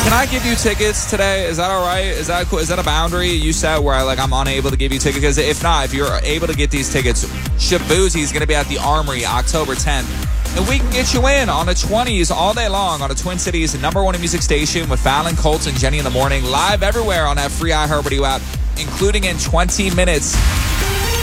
can I give you tickets today? Is that all right? Is that cool? Is that a boundary you set where I'm unable to give you tickets? Because if not, if you're able to get these tickets, Shabuzi is going to be at the Armory October 10th. And we can get you in on the 20s all day long on the Twin Cities' #1 music station with Fallon, Colts, and Jenny in the morning. Live everywhere on that free iHeartRadio app, including in 20 minutes.